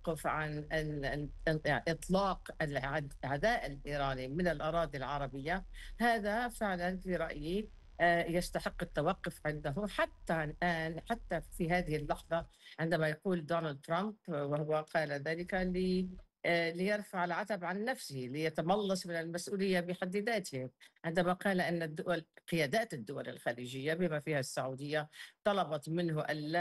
التوقف عن إطلاق العداء الإيراني من الأراضي العربية، هذا فعلا في رأيي يستحق التوقف عنده حتى الآن، حتى في هذه اللحظة، عندما يقول دونالد ترامب، وهو قال ذلك ليرفع العتب عن نفسه، ليتملص من المسؤولية بحد ذاته، عندما قال أن قيادات الدول الخليجية بما فيها السعودية طلبت منه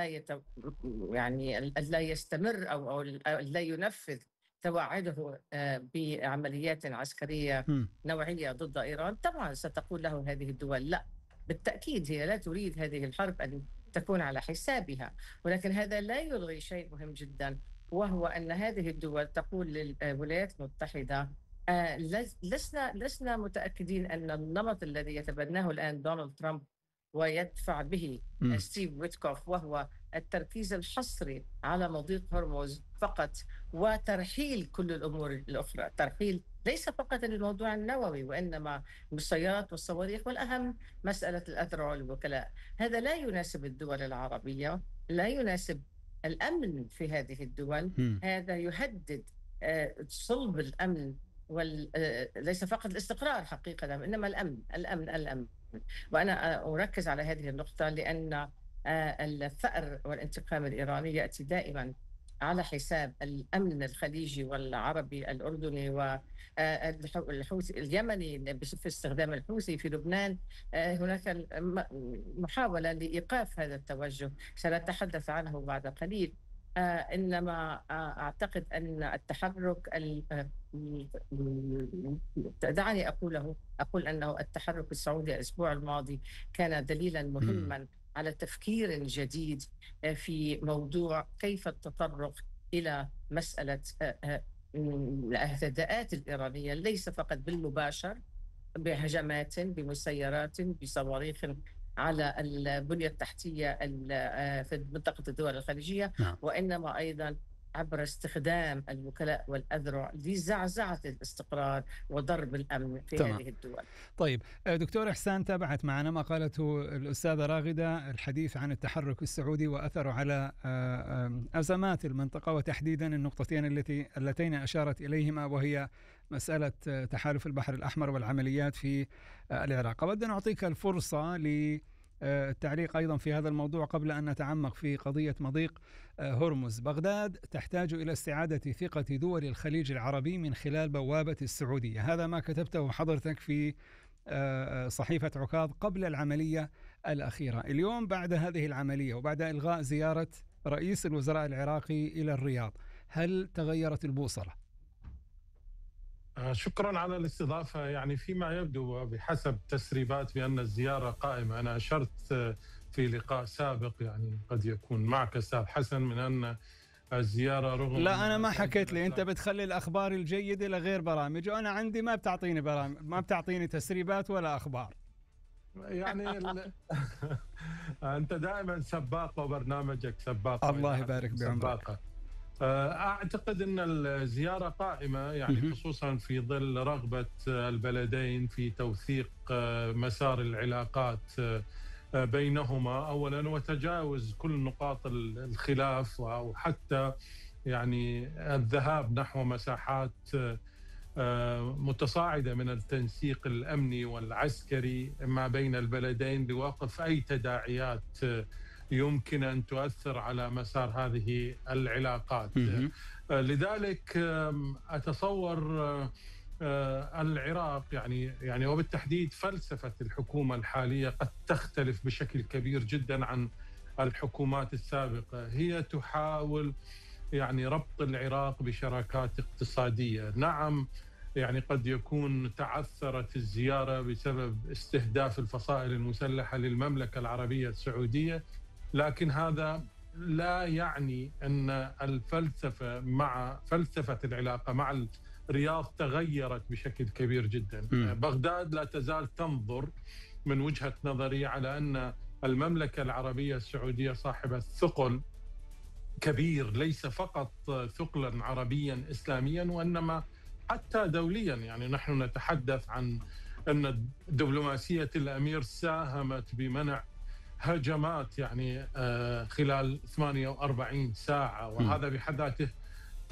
ألا يستمر أو ألا ينفذ توعده بعمليات عسكرية مم. نوعية ضد إيران. طبعا ستقول له هذه الدول لا، بالتأكيد هي لا تريد هذه الحرب أن تكون على حسابها، ولكن هذا لا يلغي شيء مهم جدا، وهو أن هذه الدول تقول للولايات المتحدة لسنا متأكدين أن النمط الذي يتبناه الآن دونالد ترامب ويدفع به مم. ستيف ويتكوف، وهو التركيز الحصري على مضيق هرمز فقط وترحيل كل الأمور الأخرى، ترحيل ليس فقط الموضوع النووي وإنما السيارات والصواريخ، والأهم مسألة الأذرع والوكلاء. هذا لا يناسب الدول العربية، لا يناسب الأمن في هذه الدول. مم. هذا يهدد صلب الأمن ليس فقط الاستقرار حقيقة، إنما الأمن. وأنا أركز على هذه النقطة لأن الثأر والانتقام الإيراني يأتي دائما على حساب الأمن الخليجي والعربي الأردني والحوثي اليمني في استخدام الحوثي في لبنان. هناك محاولة لإيقاف هذا التوجه سنتحدث عنه بعد قليل. إنما أعتقد أن التحرك دعني أقول أنه التحرك السعودي الأسبوع الماضي كان دليلا مهما على تفكير جديد في موضوع كيف التطرق إلى مسألة الاعتداءات الإيرانية، ليس فقط بالمباشر بهجمات بمسيرات بصواريخ على البنية التحتية في منطقة الدول الخليجية، نعم. وإنما أيضا عبر استخدام الوكلاء والأذرع لزعزعة الاستقرار وضرب الأمن في تمام. هذه الدول. طيب دكتور إحسان، تابعت معنا ما قالته الأستاذة راغدة الحديث عن التحرك السعودي وأثره على أزمات المنطقة، وتحديدا النقطتين اللتين أشارت إليهما، وهي مسألة تحالف البحر الأحمر والعمليات في العراق. أود أن أعطيك الفرصة التعليق أيضا في هذا الموضوع قبل أن نتعمق في قضية مضيق هرمز. بغداد تحتاج إلى استعادة ثقة دول الخليج العربي من خلال بوابة السعودية، هذا ما كتبته حضرتك في صحيفة عكاظ قبل العملية الأخيرة. اليوم بعد هذه العملية وبعد إلغاء زيارة رئيس الوزراء العراقي إلى الرياض، هل تغيرت البوصلة؟ شكرا على الاستضافة. يعني فيما يبدو بحسب تسريبات بأن الزيارة قائمة. أنا أشرت في لقاء سابق، يعني قد يكون معك أستاذ حسن، من أن الزيارة رغم... لا أنا ما حكيت لي، أنت بتخلي الأخبار الجيدة لغير برامج، وأنا عندي ما بتعطيني برامج، ما بتعطيني تسريبات ولا أخبار. يعني أنت دائما سباق وبرنامجك سباق. الله يبارك بعمرك. أعتقد أن الزيارة قائمة، يعني خصوصا في ظل رغبة البلدين في توثيق مسار العلاقات بينهما أولا، وتجاوز كل نقاط الخلاف، أو حتى يعني الذهاب نحو مساحات متصاعدة من التنسيق الأمني والعسكري ما بين البلدين لوقف أي تداعيات يمكن أن تؤثر على مسار هذه العلاقات. لذلك أتصور العراق يعني وبالتحديد فلسفة الحكومة الحالية قد تختلف بشكل كبير جدا عن الحكومات السابقة. هي تحاول يعني ربط العراق بشراكات اقتصادية. نعم، يعني قد يكون تعثرت الزيارة بسبب استهداف الفصائل المسلحة للمملكة العربية السعودية، لكن هذا لا يعني أن الفلسفة مع فلسفة العلاقة مع الرياض تغيرت بشكل كبير جدا. بغداد لا تزال تنظر من وجهة نظري على أن المملكة العربية السعودية صاحبة ثقل كبير، ليس فقط ثقلا عربيا إسلاميا وإنما حتى دوليا. يعني نحن نتحدث عن أن دبلوماسية الأمير ساهمت بمنع هجمات يعني خلال 48 ساعة، وهذا بحد ذاته